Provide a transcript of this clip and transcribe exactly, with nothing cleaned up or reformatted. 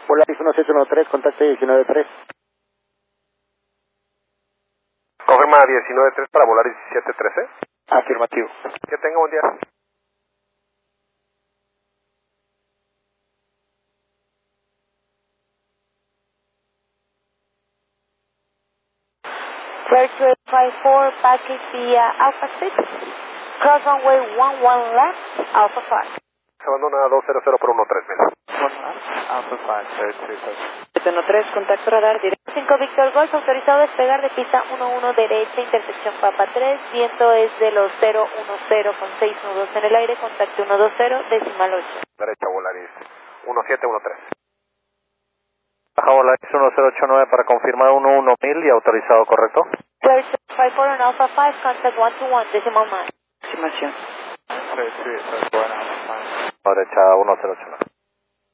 Volaris uno siete uno tres, contacto diecinueve tres. Confirma diecinueve tres para Volaris diecisiete trece. Afirmativo. Que tenga buen día. Flight two eight five four, package via Alpha six, cross runway one one left, Alpha five. Se abandona dos cero cero por uno tres mil. Alpha five, third three, siete uno tres, contacto radar directo. cinco Victor Golf, autorizado a despegar de pista uno uno derecha, intersección Papa tres, viento es de los cero uno cero con seis nudos en el aire, contacto ciento veinte, decimal ocho. Derecha Volaris uno siete uno tres. Baja Volaris uno cero ocho nueve para confirmar uno uno mil y autorizado, ¿correcto? Flight two eight five four on Alpha five, contact one two one, decimal nine. Estimación. third three, third four, Alpha five. Derecha uno cero ocho nueve.